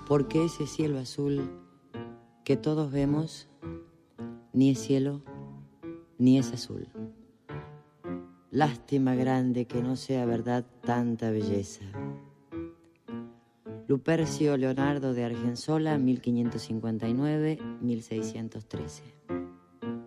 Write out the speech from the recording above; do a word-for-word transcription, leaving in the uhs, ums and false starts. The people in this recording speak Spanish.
Porque ese cielo azul que todos vemos ni es cielo ni es azul. Lástima grande que no sea verdad tanta belleza. Lupercio Leonardo de Argensola, mil quinientos cincuenta y nueve a mil seiscientos trece.